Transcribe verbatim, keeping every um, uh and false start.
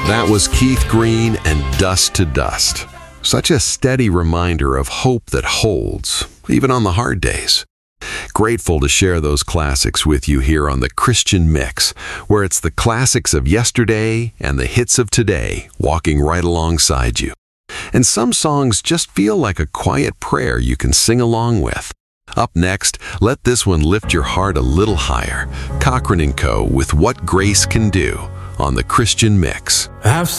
That was Keith Green and Dust to Dust. Such a steady reminder of hope that holds, even on the hard days. Grateful to share those classics with you here on the Christian Mix, where it's the classics of yesterday and the hits of today walking right alongside you. And some songs just feel like a quiet prayer you can sing along with. Up next, let this one lift your heart a little higher. Cochran and Co. with What Grace Can Do on the Christian Mix. I've